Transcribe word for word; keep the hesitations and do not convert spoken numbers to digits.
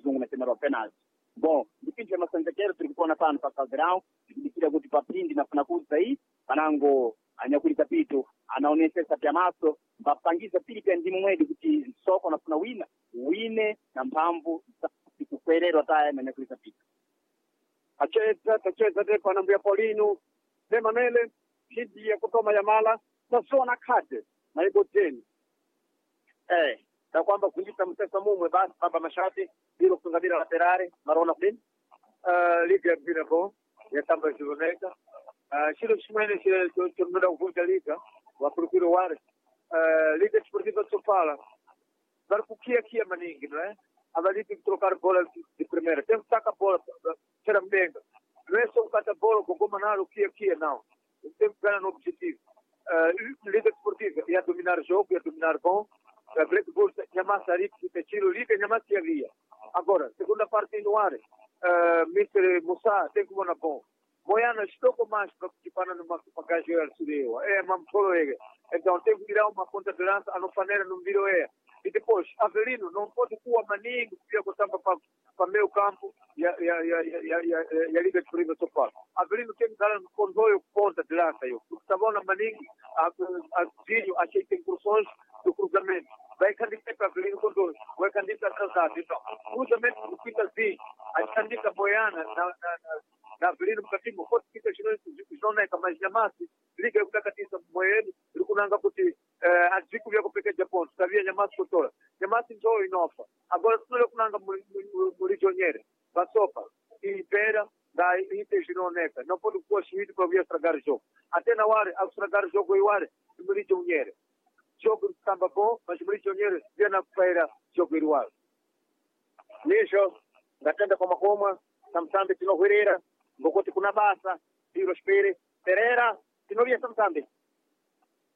chizungu nachemerwa penalty. Bom, ndipindu ya masanjekero tulikuwa pano pa Caldeirão, ndikira kuti papindi nafuna kuza aí, panango anyakulita pito, anaonesesa pya maso, bapangiza pili pya ndimu mwedi kuti soko nafuna wina, wine na mpamvu, ikukwerero taya na anyakulita pito. Acheza, tacheza depo anambuya Paulino, Dema mele, hidi ya kutoma ya mala, tasona kate, na ibo teni. Eh, na kwamba kundita mtesa mumwe basi, baba mashati, bilo kutungabira laterare, marona plin. Uh, liga bila bo, ya tamba ziloneka. Uh, shilo shimene shile chumunda uvunja liga, wakurukiro wale. Uh, liga Desportiva de Sofala. Barkukia kia maningi, não é? Avalite que trocar bola de, de primeira. Tem que sacar a bola, será benga. Não é só um cata bola com como não, o que aqui não. Tem que ganhar no objetivo. Uh, Liga Desportiva ia dominar o jogo, ia dominar bom. A Black Bulls ia mais ali, que tiro liga, ia mais que havia. Agora, segunda parte no ar, uh, mister Moussa tem como na bom. Moiana estou com mais para participar numa bagagem arsudeio. É, mas falou ele. Então tem que virar uma ponta de lança, a não paneira não virou é. E depois, Avelino não pode pôr a maninho, que ia gostar para meio campo e a, e a, e a, e a, e a, e a Liga de Prima do Paulo. Avelino tem que dar um controle ponta de lança. Eu. Porque estava na maninho, a Zinho, achei que tem cursões do cruzamento. Vai candidatar para Avelino com dois, vai candidatar atrasado. Então, cruzamento do Quinta Zinho, a candidatar Boiana na, na, na, na Avelino Mkatimu, pode ficar não é, mas Nyamasi, Liga o Kakatisa Moed, Rukunanga Puti, a Zico via com pequeno Japão, sabia Nyamasi Kutora. Nyamasi entrou em Nova. Agora, se não é Kunanga Murigioniere, Basopa, e Pera, da Interginoneca, não pode pôr o para vir estragar o jogo. Até na hora, ao estragar o jogo, eu acho, Murigioniere. Jogo estava bom, mas Murigioniere via na feira, jogo igual. Lixo, da tenda como coma, Samsambe Tino Herrera, Bocote Cunabasa, Tiro Espere, Pereira, Tinoria Samsambe.